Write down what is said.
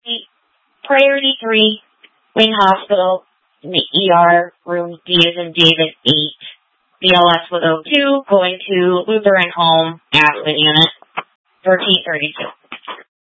Priority 3, Wayne Hospital, in the ER, room D as in David 8. BLS with O2, going to Lutheran Home, Aspen Unit, 1332.